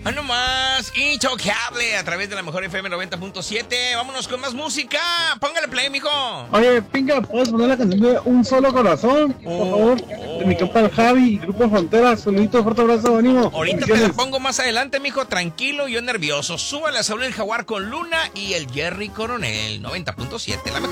Nomás, intocable a través de la mejor FM 90.7. Vámonos con más música. Póngale play, mijo. Oye, Pinga, ¿puedes poner la canción de Un Solo Corazón? Por favor. De mi compa el Javi, Grupo Frontera. Solito, fuerte abrazo, ánimo. Ahorita te la pongo más adelante, mijo. Tranquilo, yo nervioso. Súbale a Saúl el Jaguar con Luna y el Jerry Coronel 90.7. La mejor.